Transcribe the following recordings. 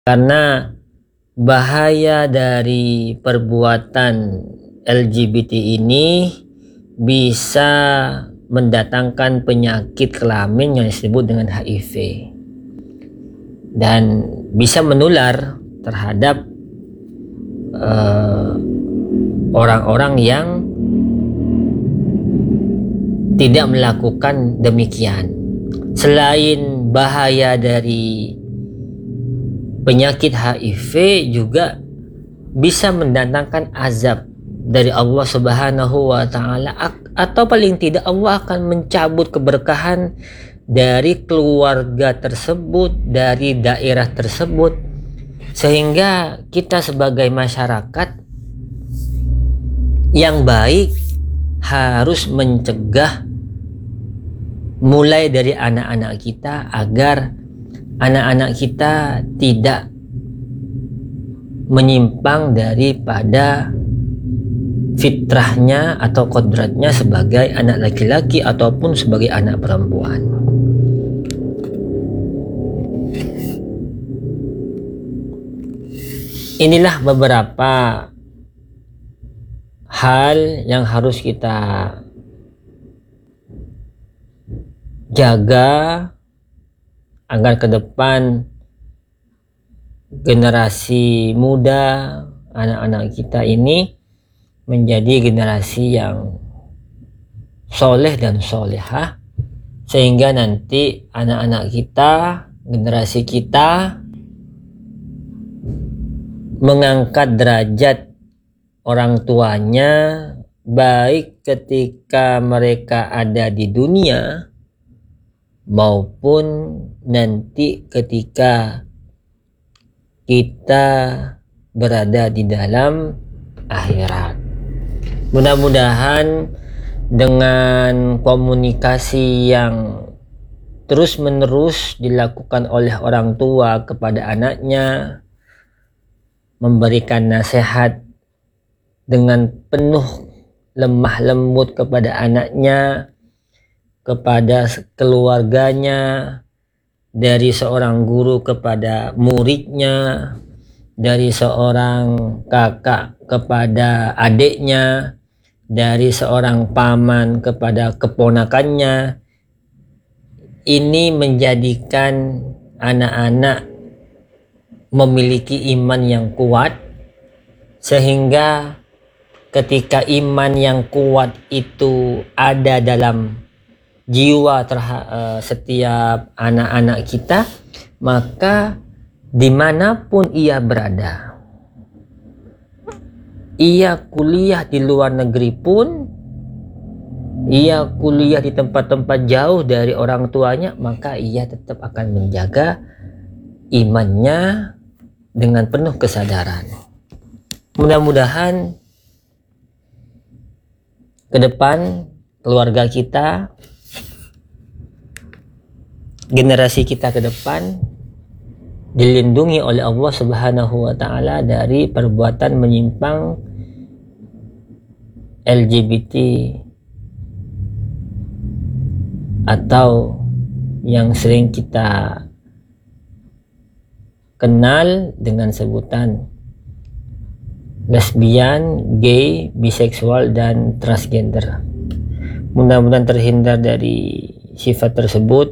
Karena bahaya dari perbuatan LGBT ini bisa mendatangkan penyakit kelamin yang disebut dengan HIV dan bisa menular terhadap orang-orang yang tidak melakukan demikian. Selain bahaya dari penyakit HIV, juga bisa mendatangkan azab dari Allah Subhanahu wa Ta'ala, atau paling tidak Allah akan mencabut keberkahan dari keluarga tersebut, dari daerah tersebut, sehingga kita sebagai masyarakat yang baik harus mencegah mulai dari anak-anak kita agar anak-anak kita tidak menyimpang daripada fitrahnya atau kodratnya sebagai anak laki-laki ataupun sebagai anak perempuan. Inilah beberapa hal yang harus kita jaga agar ke depan generasi muda, anak-anak kita ini menjadi generasi yang soleh dan solehah, sehingga nanti anak-anak kita, generasi kita, mengangkat derajat orang tuanya baik ketika mereka ada di dunia maupun nanti ketika kita berada di dalam akhirat. Mudah-mudahan dengan komunikasi yang terus-menerus dilakukan oleh orang tua kepada anaknya, memberikan nasihat dengan penuh lemah lembut kepada anaknya, kepada keluarganya, dari seorang guru kepada muridnya, dari seorang kakak kepada adiknya, dari seorang paman kepada keponakannya. Ini menjadikan anak-anak memiliki iman yang kuat, sehingga ketika iman yang kuat itu ada dalam jiwa setiap anak-anak kita, maka dimanapun ia berada, ia kuliah di luar negeri pun, ia kuliah di tempat-tempat jauh dari orang tuanya, maka ia tetap akan menjaga imannya dengan penuh kesadaran. Mudah-mudahan ke depan keluarga kita, generasi kita ke depan dilindungi oleh Allah Subhanahu wa Ta'ala dari perbuatan menyimpang LGBT atau yang sering kita kenal dengan sebutan lesbian, gay, biseksual, dan transgender. Mudah-mudahan terhindar dari sifat tersebut,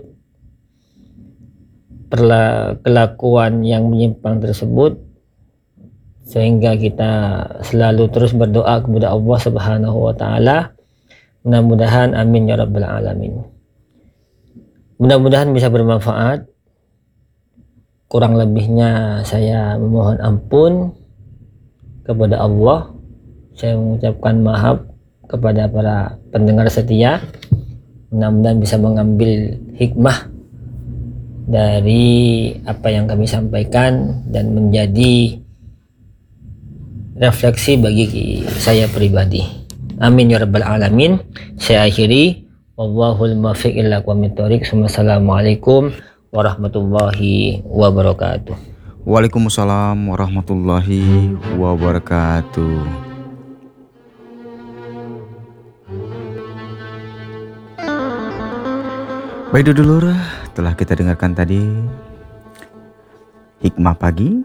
kelakuan yang menyimpang tersebut, sehingga kita selalu terus berdoa kepada Allah Subhanahu wa Ta'ala. Mudah-mudahan amin ya rabbal alamin. Mudah-mudahan bisa bermanfaat. Kurang lebihnya saya memohon ampun kepada Allah. Saya mengucapkan maaf kepada para pendengar setia. Mudah-mudahan bisa mengambil hikmah dari apa yang kami sampaikan dan menjadi refleksi bagi saya pribadi. Amin ya rabbal alamin. Saya akhiri, wallahul muwaffiq ila aqwamit thoriq. Wassalamualaikum warahmatullahi wabarakatuh. Waalaikumsalam warahmatullahi wabarakatuh. Baik dulur, telah kita dengarkan tadi hikmah pagi